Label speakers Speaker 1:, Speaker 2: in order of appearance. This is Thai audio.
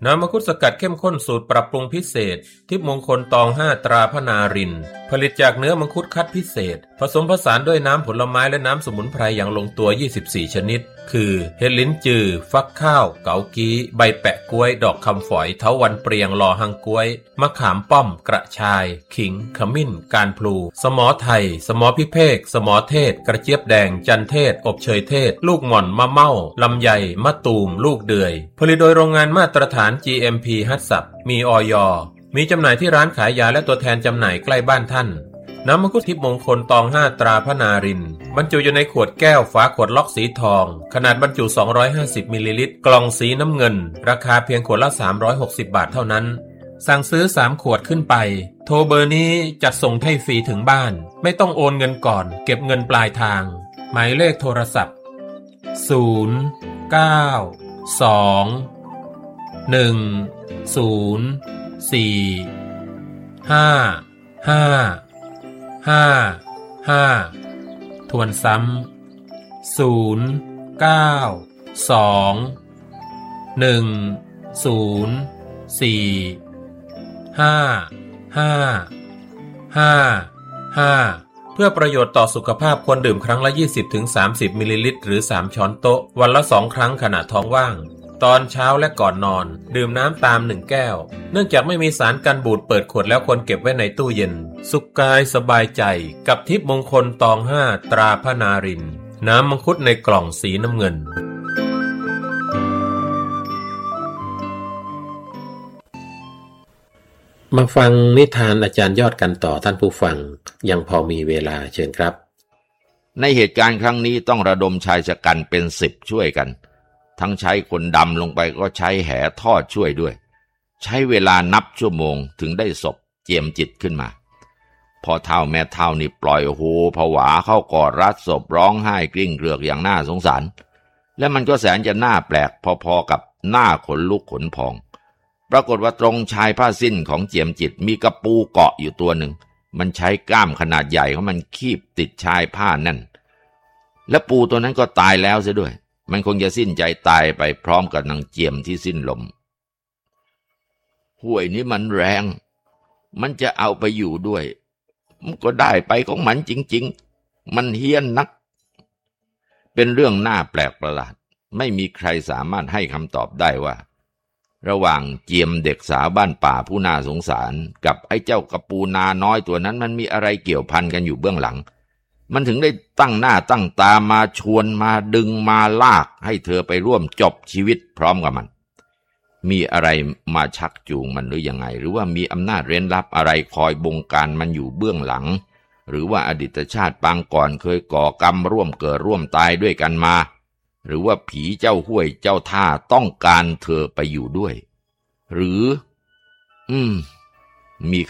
Speaker 1: น้ำมังคุดสกัดเข้มข้นสูตรปรับปรุงพิเศษทิพย์มงคลตอง5ตราพนารินผลิตจากเนื้อมังคุดคัดพิเศษผสมผสานด้วยน้ำผลไม้และน้ำสมุนไพรอย่างลงตัว24ชนิดคือเห็ดลิ้นจือฟักข้าวเกากี้ใบแปะกล้วยดอกคำฝอยเถาวัลย์เปรียงลอหังกล้วยมะขามป้อมกระชายขิงขมิ้นการพลูสมอไทยสมอพิเภกสมอเทศกระเจี๊ยบแดงจันเทศอบเชยเทศลูกหม่อนมะเม่าลำไยมะตูมลูกเดือยผลิตโดยโรงงานมาตรฐาน GMP ฮัตสับมีอย.มีจำหน่ายที่ร้านขายยาและตัวแทนจำหน่ายใกล้บ้านท่านน้ำมังคุดทิพย์มงคลตอง5ตราพนารินบรรจุอยู่ในขวดแก้วฝาขวดล็อกสีทองขนาดบรรจุ250มิลลิลิตรกล่องสีน้ำเงินราคาเพียงขวดละ360บาทเท่านั้นสั่งซื้อ3ขวดขึ้นไปโทรเบอร์นี้จัดส่งให้ฟรีถึงบ้านไม่ต้องโอนเงินก่อนเก็บเงินปลายทางหมายเลขโทรศัพท์0 9 2 1 0 4 5 5 5 ทวนซ้ำ0 9 2 1 0 4 5 5 5 เพื่อประโยชน์ต่อสุขภาพควรดื่มครั้งละ 20-30 มิลลิลิตรหรือ3ช้อนโต๊ะวันละ2ครั้งขณะท้องว่างตอนเช้าและก่อนนอนดื่มน้ำตาม1แก้วเนื่องจากไม่มีสารกันบูดเปิดขวดแล้วควรเก็บไว้ในตู้เย็นสุขกายสบายใจกับทิพย์มงคลตอง5ตราพนารินน้ำมังคุดในกล่องสีน้ำเงินมาฟังนิทานอาจารย์ยอดกันต่อท่านผู้ฟังยังพอมีเวลาเชิญครับ
Speaker 2: ในเหตุการณ์ครั้งนี้ต้องระดมชายชะกันเป็น10ช่วยกันทั้งใช้คนดำลงไปก็ใช้แหทอดช่วยด้วยใช้เวลานับชั่วโมงถึงได้ศพเจียมจิตขึ้นมาพอเฒ่าแม่เฒ่านี่ปล่อยโฮผวาเข้ากอดรัดศพร้องไห้กลิ้งเกลือกอย่างน่าสงสารและมันก็แสนจะน่าแปลกพอๆกับหน้าขนลุกขนพองปรากฏว่าตรงชายผ้าสิ้นของเจียมจิตมีกระปูเกาะอยู่ตัวหนึ่งมันใช้กล้ามขนาดใหญ่ของมันคีบติดชายผ้านั่นและปูตัวนั้นก็ตายแล้วเสียด้วยมันคงจะสิ้นใจตายไปพร้อมกับนางเจียมที่สิ้นลมห้วยนี้มันแรงมันจะเอาไปอยู่ด้วยมันก็ได้ไปของมันจริงๆมันเฮี้ยนนักเป็นเรื่องน่าแปลกประหลาดไม่มีใครสามารถให้คำตอบได้ว่าระหว่างเจียมเด็กสาวบ้านป่าผู้น่าสงสารกับไอ้เจ้ากระปูนาน้อยตัวนั้นมันมีอะไรเกี่ยวพันกันอยู่เบื้องหลังมันถึงได้ตั้งหน้าตั้งตามาชวนมาดึงมาลากให้เธอไปร่วมจบชีวิตพร้อมกับมันมีอะไรมาชักจูงมันหรือยังไงหรือว่ามีอำนาจเร้นลับอะไรคอยบงการมันอยู่เบื้องหลังหรือว่าอดีตชาติปางก่อนเคยก่อกรรมร่วมเกิดร่วมตายด้วยกันมาหรือว่าผีเจ้าห้วยเจ้าท่าต้องการเธอไปอยู่ด้วยหรือมี